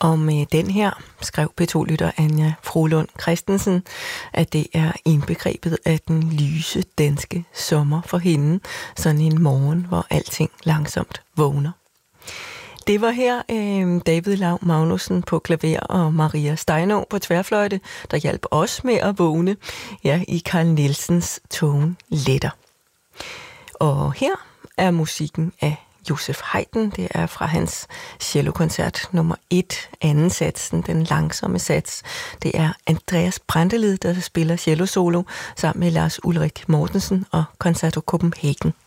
Og med den her skrev P2-lytter Anja Frolund Christensen, at det er indbegrebet af den lyse danske sommer for hende. Sådan en morgen, hvor alting langsomt vågner. Det var her David Lau Magnussen på klaver og Maria Steinau på tværfløjte, der hjalp os med at vågne, i Carl Nielsens Tågen letter. Og her er musikken af Josef Haydn. Det er fra hans cellokoncert nummer 1, anden satsen, den langsomme sats. Det er Andreas Brantelid, der spiller cello solo sammen med Lars Ulrik Mortensen og Concerto Copenhagen.